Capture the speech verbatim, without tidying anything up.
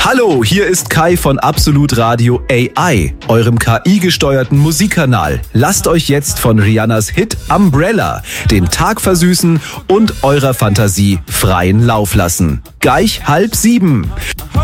Hallo, hier ist Kai von Absolut Radio A I, eurem K I-gesteuerten Musikkanal. Lasst euch jetzt von Rihannas Hit Umbrella den Tag versüßen und eurer Fantasie freien Lauf lassen. Gleich halb sieben.